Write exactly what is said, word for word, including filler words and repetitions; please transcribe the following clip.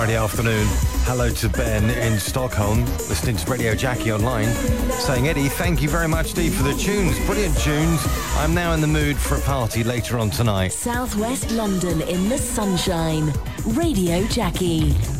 Friday afternoon. Hello to Ben in Stockholm, listening to Radio Jackie online, saying, Eddie, thank you very much, Steve, for the tunes. Brilliant tunes. I'm now in the mood for a party later on tonight. Southwest London in the sunshine. Radio Jackie.